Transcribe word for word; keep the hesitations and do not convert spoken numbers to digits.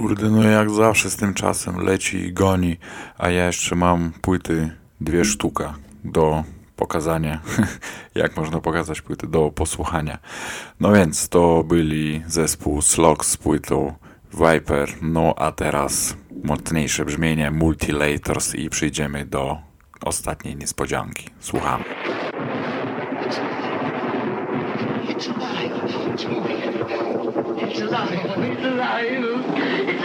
Kurde, no jak zawsze z tym czasem leci i goni, a ja jeszcze mam płyty, dwie sztuka do pokazania. Jak można pokazać płyty do posłuchania. No więc to byli zespół Slogs z płytą Viper, no a teraz mocniejsze brzmienie Multilators i przyjdziemy do ostatniej niespodzianki. Słuchamy. It's alive. It's moving. It's alive. It's alive. It's